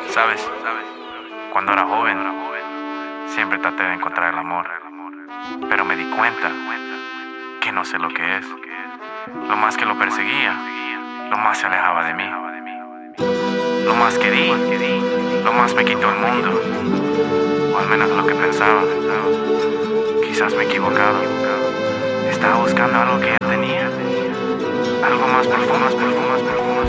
¿Sabes? Cuando era joven, siempre traté de encontrar el amor, pero me di cuenta que no sé lo que es. Lo más que lo perseguía, lo más se alejaba de mí. Lo más que di, lo más me quitó el mundo, o al menos lo que pensaba. Quizás me he equivocado. Estaba buscando algo que ya tenía, algo más profundo, más profundo, más profundo.